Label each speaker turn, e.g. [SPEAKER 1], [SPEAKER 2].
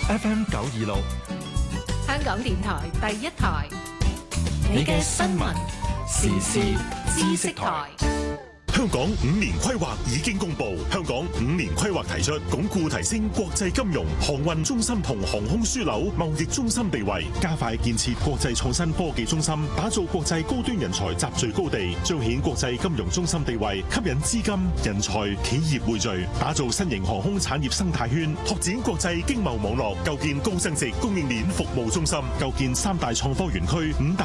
[SPEAKER 1] FM 926，
[SPEAKER 2] 香港電台第一台，你嘅新聞時事知識台。
[SPEAKER 3] 香港5年規劃已經公布，香港5年規劃提出鞏固提升國際金融、航運中心同航空樞紐貿易中心地位，加快建設國際創新科技中心，打造國際高端人才集聚高地，彰顯國際金融中心地位，吸引資金、人才、企業匯聚，打造新型航空產業生態圈，拓展國際經貿網絡，構建高增值供應鏈服務中心，構建3大創科園區、5大